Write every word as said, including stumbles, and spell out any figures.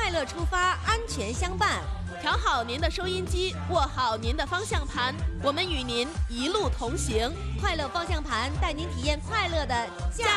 快乐出发，安全相伴。 调好您的收音机，握好您的方向盘，我们与您一路同行。 快乐方向盘带您体验快乐的驾